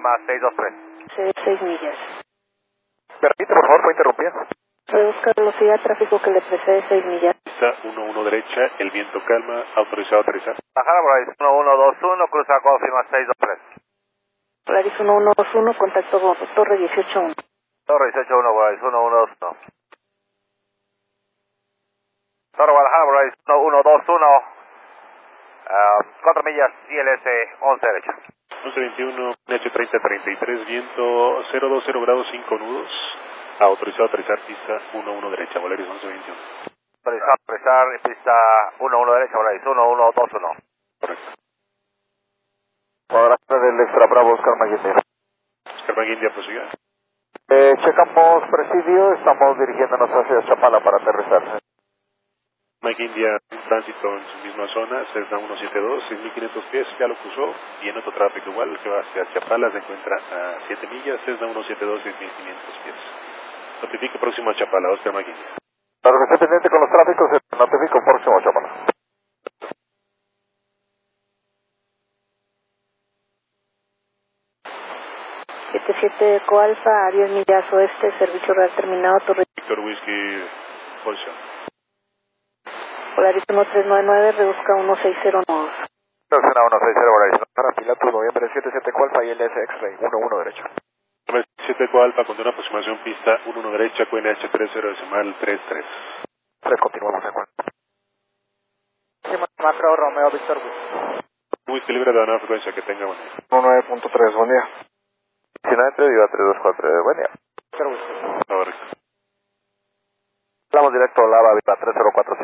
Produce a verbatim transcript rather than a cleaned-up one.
Lima seis dos tres. seis millas. Permite, por favor, puede interrumpir. Reduzca velocidad, tráfico que le precede seis millas. Pista uno uno derecha, el viento calma, autorizado a aterrizar. Bajada Polaris uno uno dos uno, cruza Golf Lima seis dos tres. Polaris uno uno dos uno, contacto con Torre dieciocho uno. Torre dieciocho uno, Polaris uno uno dos uno. Torre Guadalajara, Polaris uno uno dos uno. Uh, cuatro millas, I L S once derecha. once veintiuno, H treinta treinta y tres, viento cero dos cero grados, cinco nudos. Autorizado a aterrizar, pista uno uno derecha, Volaris once veintiuno. Autorizado a aterrizar, pista uno uno derecha, Volaris uno uno dos uno. Correcto. Cuadrante del extra Bravo, Oscar Maguindia. Oscar Maguindia, prosiga. Eh, checamos presidio, estamos dirigiéndonos hacia Chapala para aterrizar. Mike India, tránsito en su misma zona, Cessna ciento setenta y dos, seis mil quinientos pies, ya lo cruzó, y en otro tráfico igual, que va hacia Chapala, se encuentra a siete millas, Cessna ciento setenta y dos, seis mil quinientos pies. Notifique próximo a Chapala, Oscar Mike India. Claro que esté pendiente con los tráficos, notifico próximo a Chapala. siete siete Eco Alfa, a diez millas oeste, servicio real terminado, Torre. Victor Whisky, posición. Polaris uno tres nueve nueve, reduzca uno seis cero nueve. Cessna uno seis cero, Polaris. Para Pilatus, noviembre siete siete Alfa y L S X-Ray, uno uno derecho. siete Eco Alfa, con una aproximación pista uno uno derecha, Q N H treinta decimal treinta y tres. tres, continuamos de acuerdo. Macro Romeo Victor Whisky. Whisky libre de una frecuencia, que tenga buen día. uno nueve punto tres, buen día. diecinueve, Viva tres dos cuatro, buen día. Correcto. Hablamos directo, Lava, Viva tres cero cuatro.